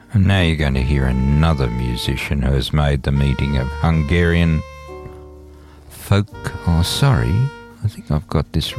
And now you're going to hear another musician who has made the meeting of Hungarian folk. Oh, sorry, I think I've got this